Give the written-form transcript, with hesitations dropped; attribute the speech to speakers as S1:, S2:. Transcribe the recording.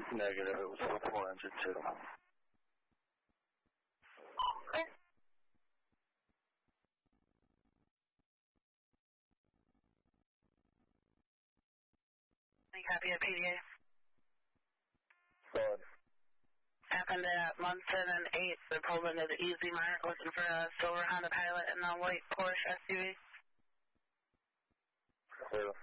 S1: Negative, it was with 4 engine 2.
S2: Any copy of PDA?
S1: Good.
S2: Happened at Munson and 8th. They're pulled into the Easy Mart looking for a silver Honda Pilot and a white Porsche SUV.
S1: Clear.